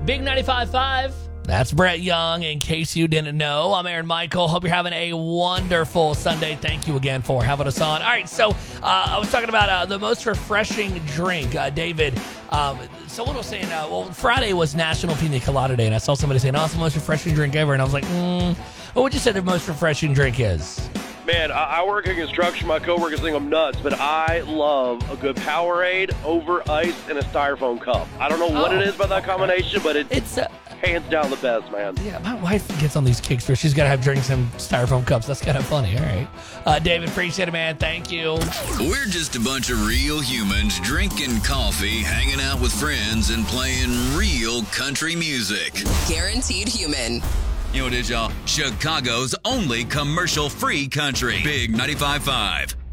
Big 95.5. That's Brett Young, in case you didn't know. I'm Aaron Michael. Hope you're having a wonderful Sunday. Thank you again for having us on. All right, so I was talking about the most refreshing drink. David, someone was saying, Friday was National Pina Colada Day, and I saw somebody saying, it's the most refreshing drink ever. And I was like, what would you say the most refreshing drink is? Man, I work in construction. My coworkers think I'm nuts, but I love a good Powerade over ice in a styrofoam cup. I don't know what it is about that combination, but it's hands down the best, man. Yeah, my wife gets on these kicks where she's got to have drinks in styrofoam cups. That's kind of funny. All right. David, appreciate it, man. Thank you. We're just a bunch of real humans drinking coffee, hanging out with friends, and playing real country music. Guaranteed Human. You know what it is, y'all? Chicago's only commercial-free country. Big 95.5.